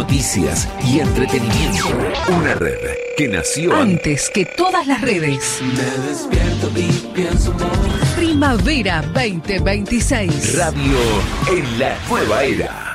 noticias y entretenimiento. Una red que nació antes que todas las redes. Me despierto y pienso en vos. Primavera 2026. Radio en la nueva era.